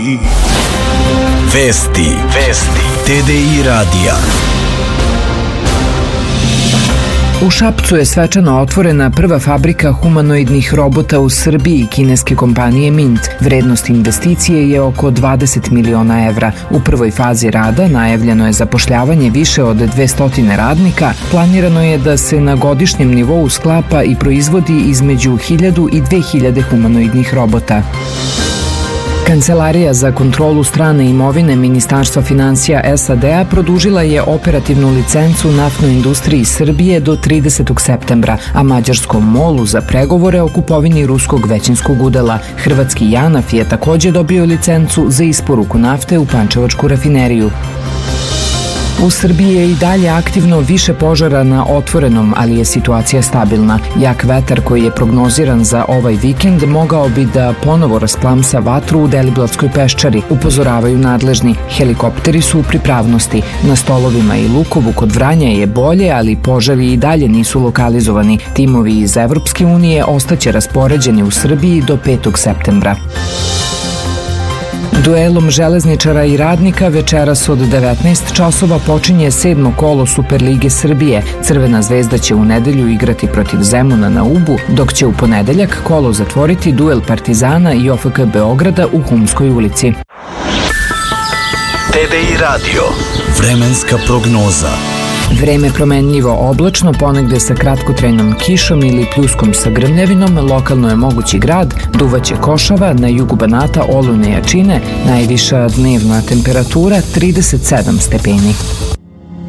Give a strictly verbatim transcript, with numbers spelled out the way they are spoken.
Vesti, vesti, T D I radija. U Šapcu je svečano otvorena prva fabrika humanoidnih robota u Srbiji kineske kompanije Mint. Vrednost investicije je oko dvadeset miliona evra. U prvoj fazi rada najavljeno je zapošljavanje više od dvesta radnika. Planirano je da se na godišnjem nivou sklapa i proizvodi između hiljadu i dve hiljade humanoidnih robota. Kancelarija za kontrolu strane imovine Ministarstva finansija S A D-a produžila je operativnu licencu naftnoj industriji Srbije do tridesetog septembra, a mađarskom MOL-u za pregovore o kupovini ruskog većinskog udela. Hrvatski JANAF je takođe dobio licencu za isporuku nafte u pančevačku rafineriju. U Srbiji je i dalje aktivno više požara na otvorenom, ali je situacija stabilna. Jak vetar koji je prognoziran za ovaj vikend mogao bi da ponovo rasplamsa vatru u Deliblatskoj peščari, upozoravaju nadležni. Helikopteri su u pripravnosti. Na Stolovima i Lukovu kod Vranja je bolje, ali požari i dalje nisu lokalizovani. Timovi iz Evropske unije ostaće raspoređeni u Srbiji do petog septembra. Duelom železničara i radnika večeras od devetnaest časova počinje sedmo kolo Superlige Srbije. Crvena zvezda će u nedelju igrati protiv Zemuna na Ubu, dok će u ponedeljak kolo zatvoriti duel Partizana i O F K Beograda u Humskoj ulici. T D I radio. Vremenska prognoza. Vreme promenljivo oblačno, ponegde sa kratkotrajnom kišom ili pljuskom sa grmljavinom, lokalno je mogući grad, duvaće košava, na jugu Banata olujne jačine, najviša dnevna temperatura trideset sedam stepeni.